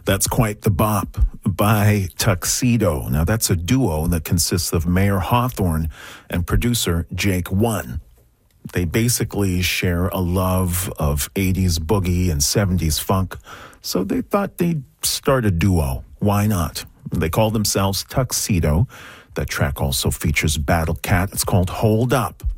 That's Quite the Bop by Tuxedo. Now, that's a duo that consists of Mayer Hawthorne and producer Jake One. They basically share a love of 80s boogie and 70s funk, so they thought they'd start a duo. Why not? They call themselves Tuxedo. That track also features Battle Cat. It's called Hold Up.